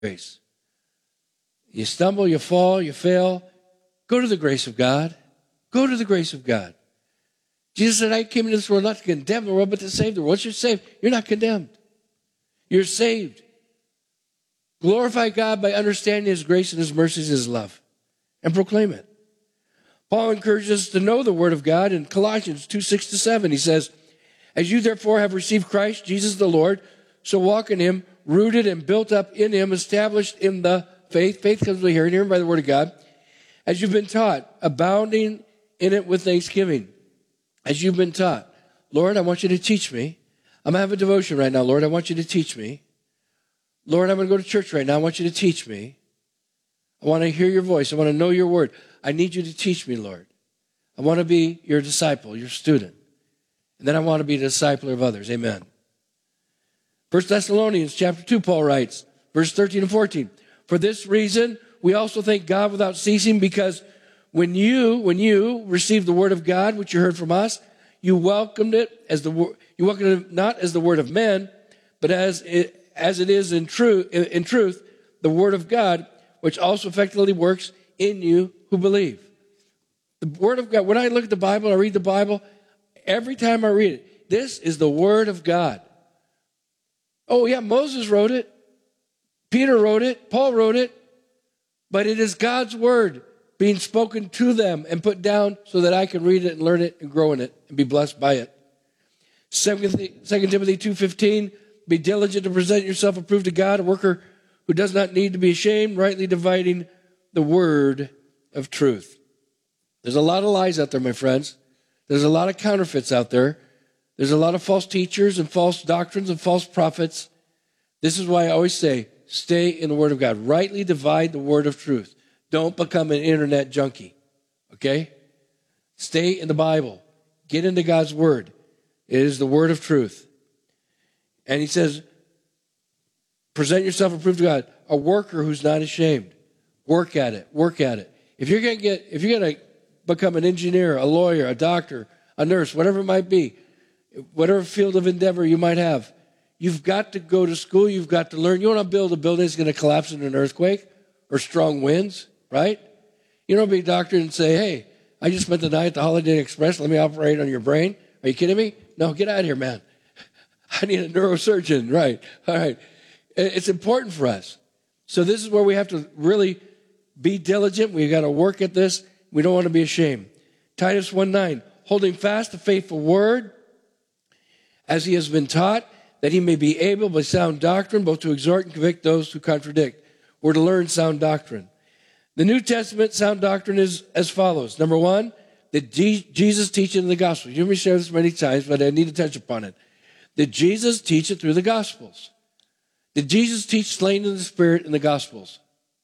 grace. You stumble, you fall, you fail. Go to the grace of God. Go to the grace of God. Jesus said, I came into this world not to condemn the world, but to save the world. Once you're saved, you're not condemned. You're saved. Glorify God by understanding His grace and His mercies, His love, and proclaim it. Paul encourages us to know the Word of God in Colossians 2:6-7. He says, as you therefore have received Christ, Jesus the Lord, so walk in Him, rooted and built up in Him, established in the faith. Faith comes by hearing by the Word of God. As you've been taught, abounding in it with thanksgiving. As you've been taught. Lord, I want you to teach me. I'm going to have a devotion right now. Lord, I want you to teach me. Lord, I'm going to go to church right now. I want you to teach me. I want to hear your voice. I want to know your word. I need you to teach me, Lord. I want to be your disciple, your student. And then I want to be the discipler of others. Amen. 1 Thessalonians chapter 2, Paul writes, verse 13 and 14. For this reason, we also thank God without ceasing, because when you received the word of God, which you heard from us, you welcomed it not as the word of men, but as it is in truth, the word of God, which also effectively works in you who believe. The word of God. When I look at the Bible, I read the Bible. Every time I read it, this is the word of God. Oh yeah, Moses wrote it. Peter wrote it. Paul wrote it. But it is God's word being spoken to them and put down so that I can read it and learn it and grow in it and be blessed by it. 2 Timothy 2:15, be diligent to present yourself approved to God, a worker who does not need to be ashamed, rightly dividing the word of truth. There's a lot of lies out there, my friends. There's a lot of counterfeits out there. There's a lot of false teachers and false doctrines and false prophets. This is why I always say, stay in the word of God. Rightly divide the word of truth. Don't become an internet junkie, okay? Stay in the Bible. Get into God's word. It is the word of truth. And he says, present yourself approved to God, a worker who's not ashamed. Work at it. Work at it. If you're going to become an engineer, a lawyer, a doctor, a nurse, whatever it might be, whatever field of endeavor you might have, you've got to go to school. You've got to learn. You want to build a building that's going to collapse in an earthquake or strong winds, right? You don't be a doctor and say, hey, I just spent the night at the Holiday Inn Express. Let me operate on your brain. Are you kidding me? No, get out of here, man. I need a neurosurgeon. Right. All right. It's important for us. So this is where we have to really be diligent. We've got to work at this. We don't want to be ashamed. Titus 1:9, holding fast the faithful word as he has been taught, that he may be able by sound doctrine both to exhort and convict those who contradict. We're to learn sound doctrine. The New Testament sound doctrine is as follows. Number one, that Jesus teach it in the Gospels. You hear me share this many times, but I need to touch upon it. Did Jesus teach it through the Gospels? Did Jesus teach slaying in the Spirit in the Gospels?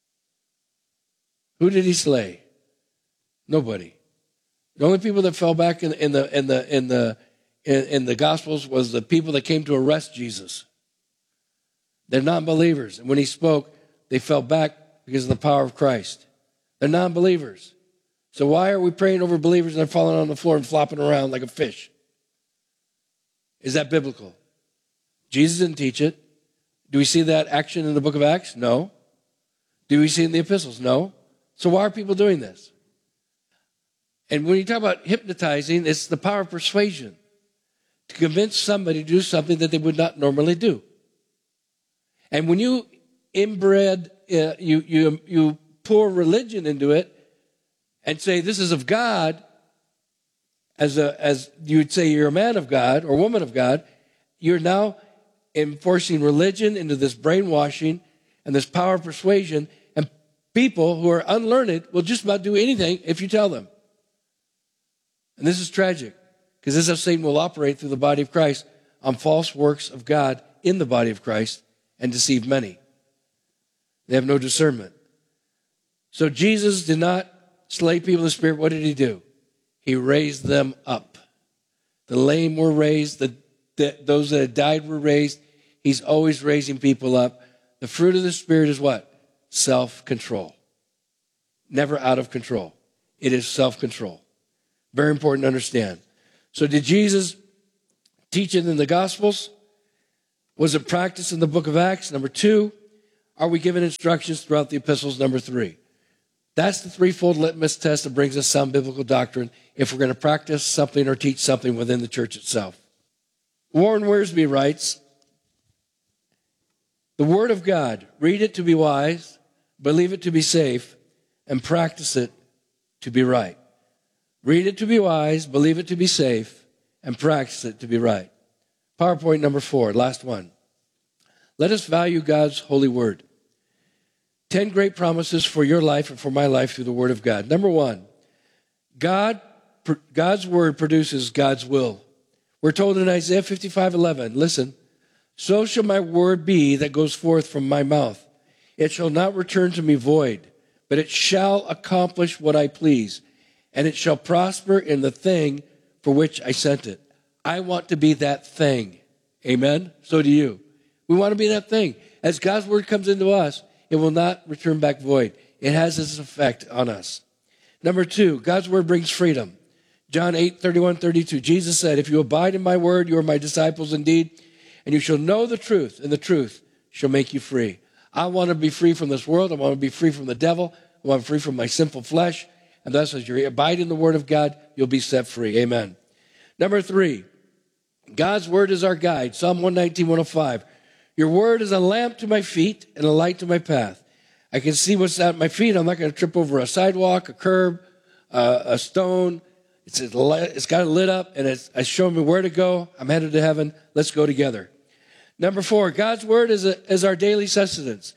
Who did he slay? Nobody. The only people that fell back in the Gospels was the people that came to arrest Jesus. They're non-believers. And when he spoke, they fell back because of the power of Christ. They're non-believers. So why are we praying over believers and they're falling on the floor and flopping around like a fish? Is that biblical? Jesus didn't teach it. Do we see that action in the book of Acts? No. Do we see it in the epistles? No. So why are people doing this? And when you talk about hypnotizing, it's the power of persuasion to convince somebody to do something that they would not normally do. And when you inbred, you pour religion into it and say this is of God, as you would say you're a man of God or woman of God, you're now enforcing religion into this brainwashing and this power of persuasion, and people who are unlearned will just about do anything if you tell them. And this is tragic, because this is how Satan will operate through the body of Christ on false works of God in the body of Christ and deceive many. They have no discernment. So Jesus did not slay people in the Spirit. What did he do? He raised them up. The lame were raised. Those that had died were raised. He's always raising people up. The fruit of the Spirit is what? Self-control. Never out of control. It is self-control. Very important to understand. So did Jesus teach it in the Gospels? Was it practiced in the book of Acts? Number two, are we given instructions throughout the epistles? Number 3. That's the threefold litmus test that brings us sound biblical doctrine if we're going to practice something or teach something within the church itself. Warren Wiersbe writes, the Word of God, read it to be wise, believe it to be safe, and practice it to be right. Read it to be wise, believe it to be safe, and practice it to be right. PowerPoint number 4, last one. Let us value God's holy word. 10 great promises for your life and for my life through the Word of God. Number 1, God's Word produces God's will. We're told in Isaiah 55:11, listen, so shall my word be that goes forth from my mouth. It shall not return to me void, but it shall accomplish what I please, and it shall prosper in the thing for which I sent it. I want to be that thing. Amen? So do you. We want to be that thing. As God's word comes into us, it will not return back void. It has its effect on us. Number 2, God's word brings freedom. John 8:31-32. Jesus said, if you abide in my word, you are my disciples indeed, and you shall know the truth, and the truth shall make you free. I want to be free from this world. I want to be free from the devil. I want to be free from my sinful flesh. And thus, as you abide in the word of God, you'll be set free. Amen. Number 3, God's word is our guide. Psalm 119:105. Your word is a lamp to my feet and a light to my path. I can see what's at my feet. I'm not going to trip over a sidewalk, a curb, a stone. It's got it lit up, and it's showing me where to go. I'm headed to heaven. Let's go together. Number 4, God's word is our daily sustenance.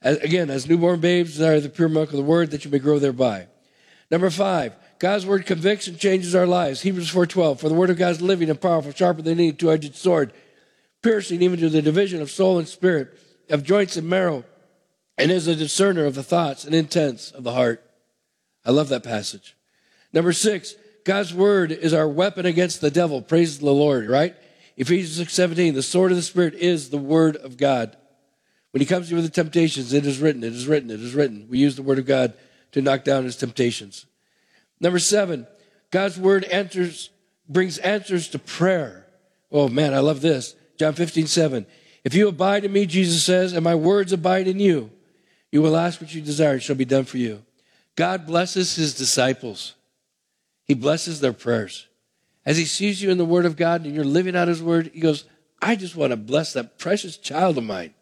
As newborn babes desire the pure milk of the word, that you may grow thereby. Number 5, God's word convicts and changes our lives. Hebrews 4:12, for the word of God is living and powerful, sharper than any two-edged sword, piercing even to the division of soul and spirit, of joints and marrow, and is a discerner of the thoughts and intents of the heart. I love that passage. Number 6, God's word is our weapon against the devil. Praise the Lord, right? Ephesians 6:17, the sword of the Spirit is the word of God. When he comes to you with the temptations, it is written, it is written, it is written. We use the word of God to knock down his temptations. Number 7, God's word brings answers to prayer. Oh man, I love this. John 15:7. If you abide in me, Jesus says, and my words abide in you, you will ask what you desire, it shall be done for you. God blesses his disciples. He blesses their prayers. As he sees you in the word of God and you're living out his word, he goes, I just want to bless that precious child of mine.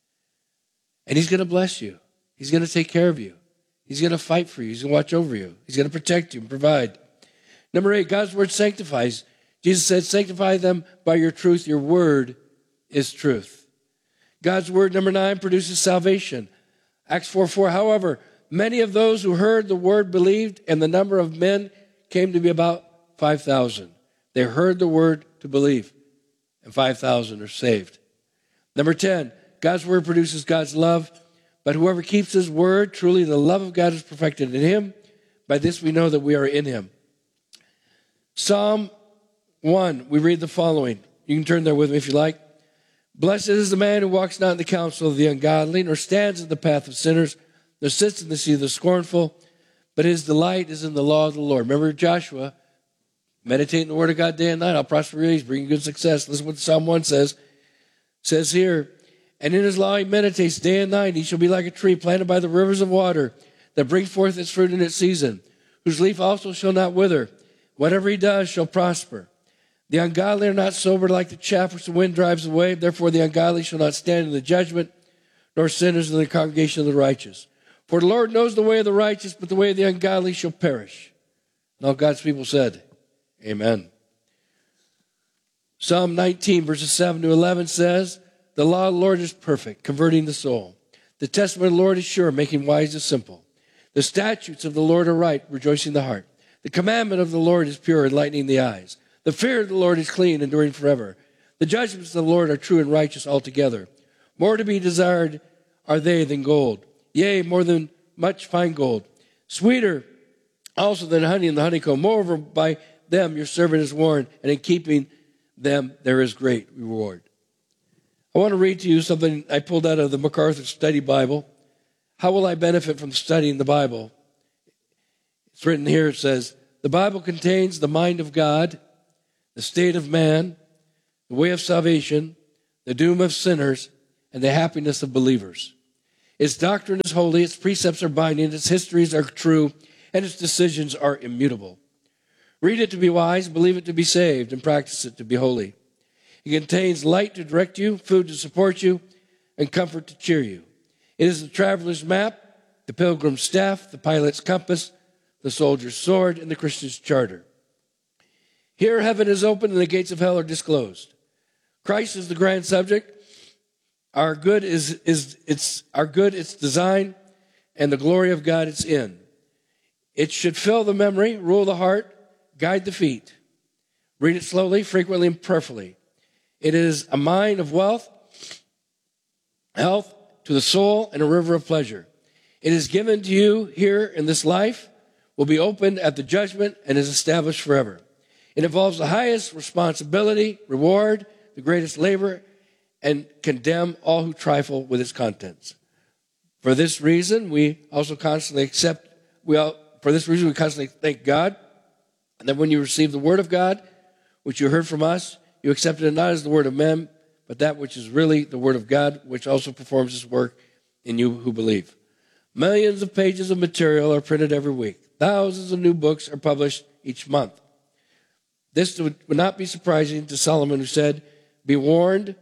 And he's going to bless you. He's going to take care of you. He's going to fight for you. He's going to watch over you. He's going to protect you and provide. Number 8, God's word sanctifies. Jesus said, sanctify them by your truth. Your word is truth. God's word, number 9, produces salvation. Acts 4:4, however, many of those who heard the word believed, and the number of men came to be about 5,000. They heard the word to believe, and 5,000 are saved. Number 10, God's word produces God's love, but whoever keeps his word, truly the love of God is perfected in him. By this we know that we are in him. Psalm 1, we read the following. You can turn there with me if you like. Blessed is the man who walks not in the counsel of the ungodly, nor stands in the path of sinners, nor sits in the seat of the scornful, but his delight is in the law of the Lord. Remember Joshua, meditate in the word of God day and night. I'll prosper your days, bring you good success. Listen what Psalm 1 says. It says here, and in his law he meditates day and night. He shall be like a tree planted by the rivers of water that brings forth its fruit in its season, whose leaf also shall not wither. Whatever he does shall prosper. The ungodly are not sober like the chaff which the wind drives away. Therefore the ungodly shall not stand in the judgment, nor sinners in the congregation of the righteous. For the Lord knows the way of the righteous, but the way of the ungodly shall perish. And all God's people said, amen. Psalm 19, verses 7-11 says, the law of the Lord is perfect, converting the soul. The testimony of the Lord is sure, making wise the simple. The statutes of the Lord are right, rejoicing the heart. The commandment of the Lord is pure, enlightening the eyes. The fear of the Lord is clean, enduring forever. The judgments of the Lord are true and righteous altogether. More to be desired are they than gold, yea, more than much fine gold. Sweeter also than honey in the honeycomb. Moreover, by them your servant is warned, and in keeping them there is great reward. I want to read to you something I pulled out of the MacArthur Study Bible. How will I benefit from studying the Bible? It's written here, it says, the Bible contains the mind of God, the state of man, the way of salvation, the doom of sinners, and the happiness of believers. Its doctrine is holy, its precepts are binding, its histories are true, and its decisions are immutable. Read it to be wise, believe it to be saved, and practice it to be holy. It contains light to direct you, food to support you, and comfort to cheer you. It is the traveler's map, the pilgrim's staff, the pilot's compass, the soldier's sword, and the Christian's charter. Here heaven is open and the gates of hell are disclosed. Christ is the grand subject. Our good its design, and the glory of God its end. It should fill the memory, rule the heart, guide the feet. Read it slowly, frequently, and prayerfully. It is a mine of wealth, health to the soul, and a river of pleasure. It is given to you here in this life, will be opened at the judgment, and is established forever. It involves the highest responsibility, reward, the greatest labor, and condemn all who trifle with its contents. For this reason, we constantly thank God, and that when you receive the word of God, which you heard from us, you accepted it not as the word of men, but that which is really the word of God, which also performs its work in you who believe. Millions of pages of material are printed every week. Thousands of new books are published each month. This would not be surprising to Solomon, who said, Be warned,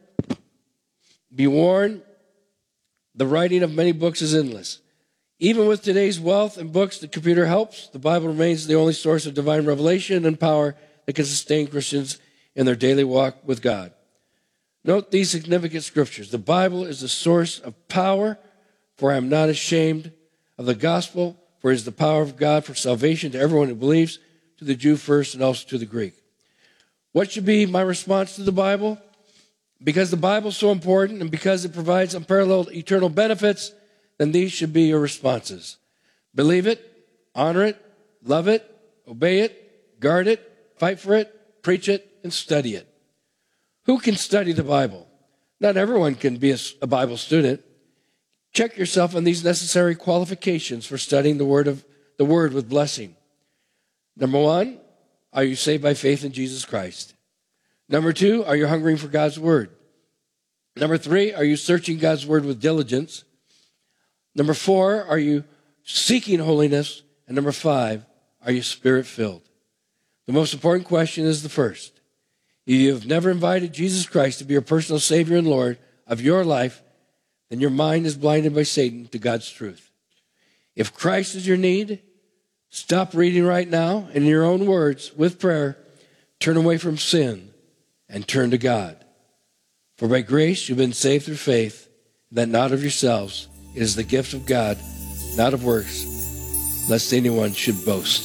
the writing of many books is endless. Even with today's wealth and books, the computer helps. The Bible remains the only source of divine revelation and power that can sustain Christians in their daily walk with God. Note these significant scriptures. The Bible is the source of power, for I am not ashamed of the gospel, for it is the power of God for salvation to everyone who believes, to the Jew first and also to the Greek. What should be my response to the Bible? Because the Bible is so important and because it provides unparalleled eternal benefits, then these should be your responses. Believe it, honor it, love it, obey it, guard it, fight for it, preach it, and study it. Who can study the Bible? Not everyone can be a Bible student. Check yourself on these necessary qualifications for studying the Word with blessing. Number 1, are you saved by faith in Jesus Christ? Number 2, are you hungering for God's Word? Number 3, are you searching God's Word with diligence? Number 4, are you seeking holiness? And number 5, are you Spirit-filled? The most important question is the first. If you have never invited Jesus Christ to be your personal Savior and Lord of your life, then your mind is blinded by Satan to God's truth. If Christ is your need, stop reading right now, and in your own words, with prayer, turn away from sin and turn to God. For by grace you've been saved through faith, that not of yourselves. It is the gift of God, not of works, lest anyone should boast.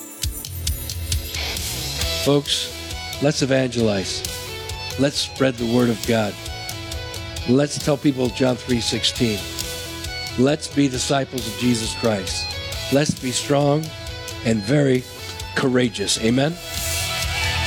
Folks, let's evangelize. Let's spread the word of God. Let's tell people John 3:16. Let's be disciples of Jesus Christ. Let's be strong and very courageous. Amen.